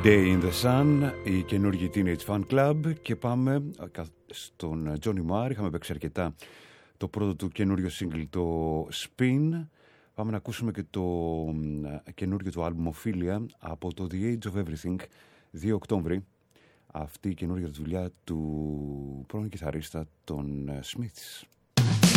Day in the Sun, η καινούργια Teenage Fan Club, και πάμε στον Johnny Marr. Είχαμε παίξει αρκετά το πρώτο του καινούριο single, το Spin. Πάμε να ακούσουμε και το καινούριο του άλμπουμ Ophelia από το The Age of Everything, 2 Οκτώβρη. Αυτή η καινούργια δουλειά του πρώην κιθαρίστα των Smiths.